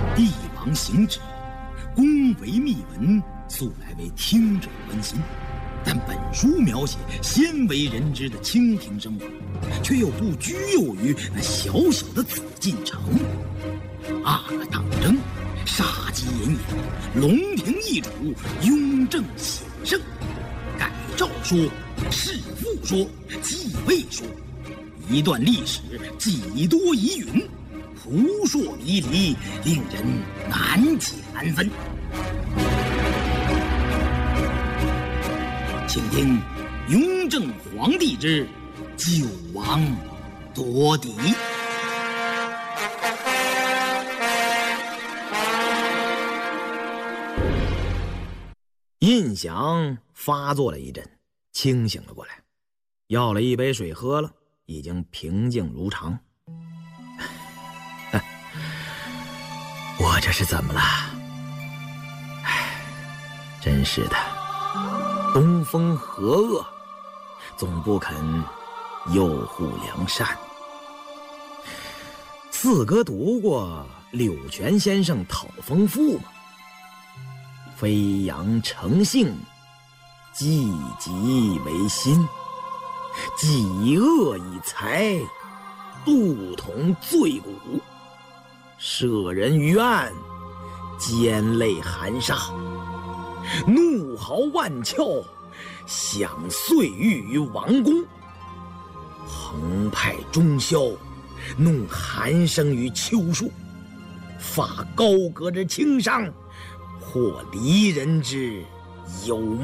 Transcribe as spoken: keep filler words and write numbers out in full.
帝王行止，恭维密文，素来为听者关心。但本书描写鲜为人知的清贫生活，却又不拘囿于那小小的紫禁城。阿哥当征，杀机隐隐，龙庭易主，雍正显圣。改诏说，弑父说，继位说，一段历史几多疑云，扑朔迷离，令人难解难分。请听雍正皇帝之九王夺嫡。印象发作了一阵，清醒了过来，要了一杯水喝了，已经平静如常。我这是怎么了？唉，真是的，东风和恶，总不肯佑护良善。四哥读过柳泉先生《讨风赋》吗？飞扬成性，济极为心，己恶以财，度同罪骨，摄人于暗，奸类含杀，怒嚎万窍，享岁欲于王宫，澎湃中宵，弄寒声于秋树，发高阁之轻商，或离人之有谋。